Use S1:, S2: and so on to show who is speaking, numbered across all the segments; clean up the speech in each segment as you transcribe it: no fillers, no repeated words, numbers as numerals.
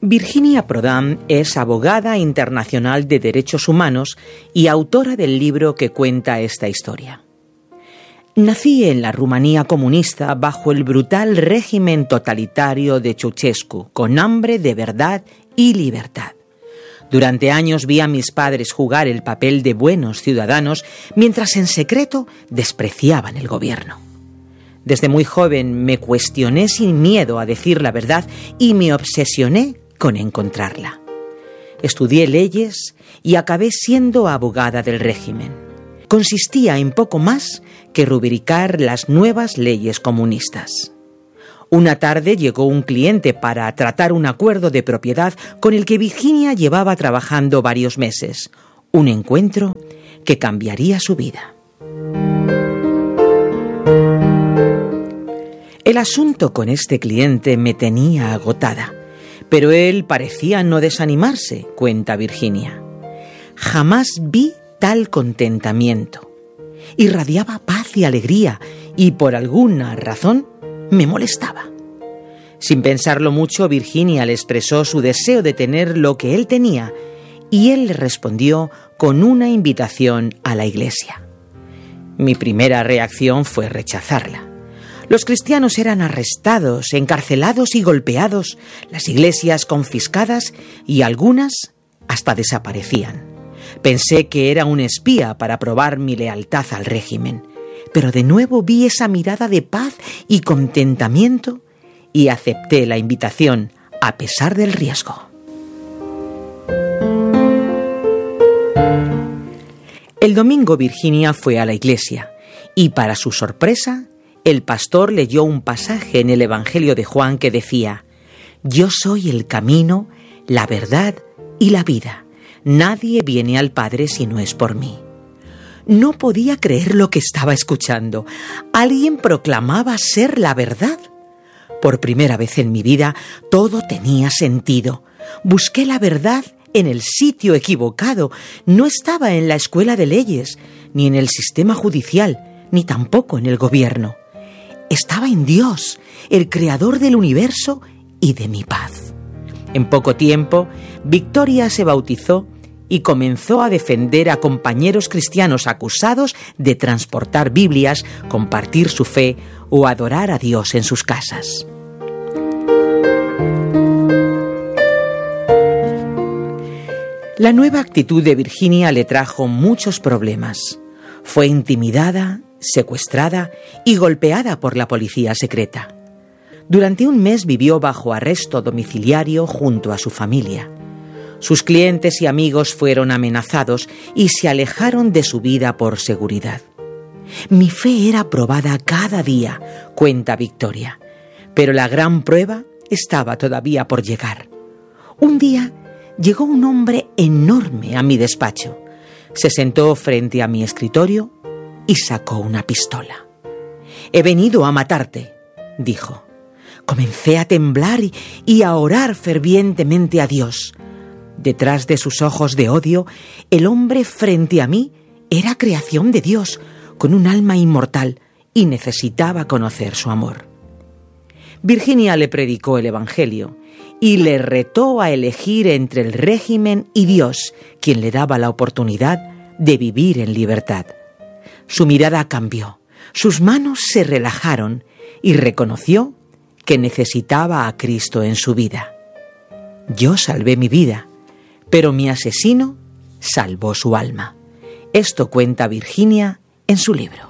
S1: Virginia Prodan es abogada internacional de derechos humanos y autora del libro que cuenta esta historia. Nací en la Rumanía comunista bajo el brutal régimen totalitario de Ceausescu, con hambre de verdad y libertad. Durante años vi a mis padres jugar el papel de buenos ciudadanos, mientras en secreto despreciaban el gobierno. Desde muy joven me cuestioné sin miedo a decir la verdad y me obsesioné con encontrarla. Estudié leyes y acabé siendo abogada del régimen. Consistía en poco más que rubricar las nuevas leyes comunistas. Una tarde llegó un cliente para tratar un acuerdo de propiedad con el que Virginia llevaba trabajando varios meses. Un encuentro que cambiaría su vida. El asunto con este cliente me tenía agotada, pero él parecía no desanimarse, cuenta Virginia. Jamás vi tal contentamiento. Irradiaba paz y alegría y por alguna razón me molestaba. Sin pensarlo mucho, Virginia le expresó su deseo de tener lo que él tenía y él le respondió con una invitación a la iglesia. Mi primera reacción fue rechazarla. Los cristianos eran arrestados, encarcelados y golpeados, las iglesias confiscadas y algunas hasta desaparecían. Pensé que era un espía para probar mi lealtad al régimen, pero de nuevo vi esa mirada de paz y contentamiento y acepté la invitación a pesar del riesgo. El domingo Virginia fue a la iglesia y, para su sorpresa, el pastor leyó un pasaje en el Evangelio de Juan que decía: «Yo soy el camino, la verdad y la vida. Nadie viene al Padre si no es por mí». No podía creer lo que estaba escuchando. Alguien proclamaba ser la verdad. Por primera vez en mi vida, todo tenía sentido. Busqué la verdad en el sitio equivocado. No estaba en la escuela de leyes, ni en el sistema judicial, ni tampoco en el gobierno. Estaba en Dios, el creador del universo y de mi paz. En poco tiempo, Victoria se bautizó y comenzó a defender a compañeros cristianos acusados de transportar Biblias, compartir su fe o adorar a Dios en sus casas. La nueva actitud de Virginia le trajo muchos problemas. Fue intimidada, secuestrada y golpeada por la policía secreta. Durante un mes vivió bajo arresto domiciliario junto a su familia. Sus clientes y amigos fueron amenazados y se alejaron de su vida por seguridad. Mi fe era probada cada día, cuenta Victoria, pero la gran prueba estaba todavía por llegar. Un día llegó un hombre enorme a mi despacho. Se sentó frente a mi escritorio y sacó una pistola. «He venido a matarte», dijo. Comencé a temblar y a orar fervientemente a Dios. Detrás de sus ojos de odio, el hombre frente a mí era creación de Dios, con un alma inmortal, y necesitaba conocer su amor. Virginia le predicó el Evangelio y le retó a elegir entre el régimen y Dios, quien le daba la oportunidad de vivir en libertad. Su mirada cambió, sus manos se relajaron y reconoció que necesitaba a Cristo en su vida. Yo salvé mi vida, pero mi asesino salvó su alma. Esto cuenta Virginia en su libro.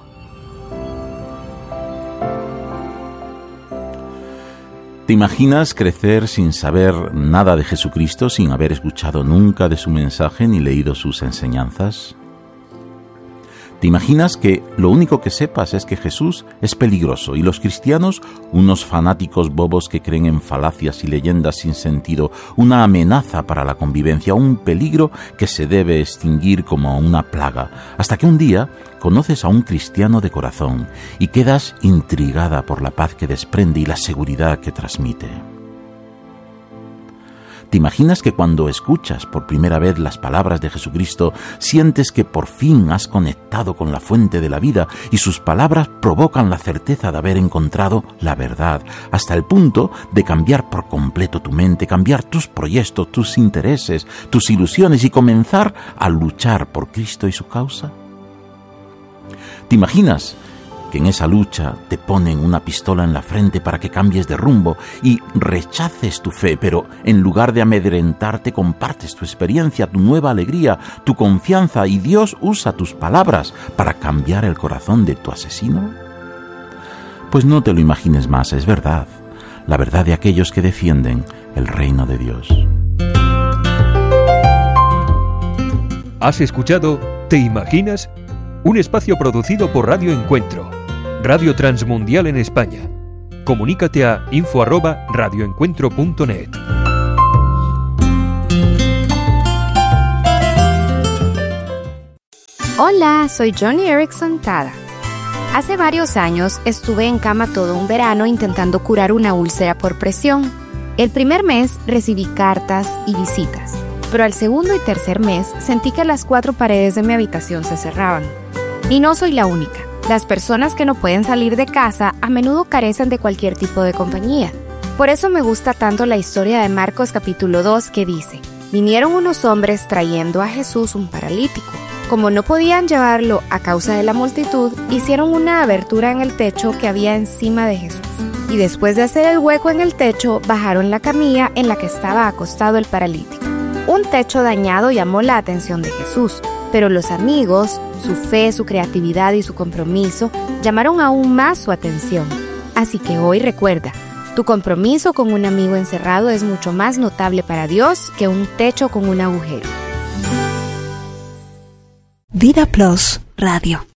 S2: ¿Te imaginas crecer sin saber nada de Jesucristo, sin haber escuchado nunca de su mensaje ni leído sus enseñanzas? ¿Te imaginas que lo único que sepas es que Jesús es peligroso y los cristianos, unos fanáticos bobos que creen en falacias y leyendas sin sentido, una amenaza para la convivencia, un peligro que se debe extinguir como una plaga, hasta que un día conoces a un cristiano de corazón y quedas intrigada por la paz que desprende y la seguridad que transmite? ¿Te imaginas que cuando escuchas por primera vez las palabras de Jesucristo, sientes que por fin has conectado con la fuente de la vida y sus palabras provocan la certeza de haber encontrado la verdad, hasta el punto de cambiar por completo tu mente, cambiar tus proyectos, tus intereses, tus ilusiones y comenzar a luchar por Cristo y su causa? ¿Te imaginas que en esa lucha te ponen una pistola en la frente para que cambies de rumbo y rechaces tu fe, pero en lugar de amedrentarte compartes tu experiencia, tu nueva alegría, tu confianza, y Dios usa tus palabras para cambiar el corazón de tu asesino? Pues no te lo imagines más, es verdad, la verdad de aquellos que defienden el reino de Dios.
S3: ¿Has escuchado ¿Te imaginas? Un espacio producido por Radio Encuentro, Radio Transmundial en España. Comunícate a info@radioencuentro.net.
S4: Hola, soy Johnny Erickson Tada. Hace varios años estuve en cama todo un verano intentando curar una úlcera por presión. El primer mes recibí cartas y visitas, pero al segundo y tercer mes sentí que las 4 paredes de mi habitación se cerraban. Y no soy la única. Las personas que no pueden salir de casa a menudo carecen de cualquier tipo de compañía. Por eso me gusta tanto la historia de Marcos capítulo 2 que dice: vinieron unos hombres trayendo a Jesús un paralítico. Como no podían llevarlo a causa de la multitud, hicieron una abertura en el techo que había encima de Jesús. Y después de hacer el hueco en el techo, bajaron la camilla en la que estaba acostado el paralítico. Un techo dañado llamó la atención de Jesús, pero los amigos, su fe, su creatividad y su compromiso llamaron aún más su atención. Así que hoy recuerda, tu compromiso con un amigo encerrado es mucho más notable para Dios que un techo con un agujero.
S5: Vida Plus Radio.